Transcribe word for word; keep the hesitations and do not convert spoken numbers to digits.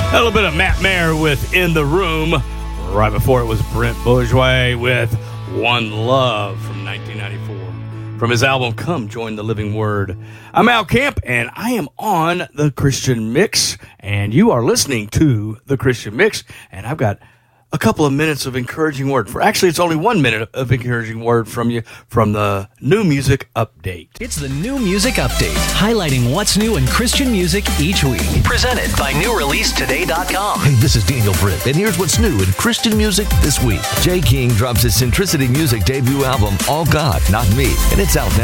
A little bit of Matt Mayer with In the Room. Right before it was Brent Bourgeois with One Love from nineteen ninety-four. From his album, Come Join the Living Word. I'm Al Camp, and I am on The Christian Mix, and you are listening to The Christian Mix, and I've got a couple of minutes of encouraging word. For actually, it's only one minute of encouraging word from you from the New Music Update. It's the New Music Update, highlighting what's new in Christian music each week. Presented by new release today dot com. Hey, this is Daniel Britt, and here's what's new in Christian music this week. Jay King drops his Centricity Music debut album, All God, Not Me, and it's out now.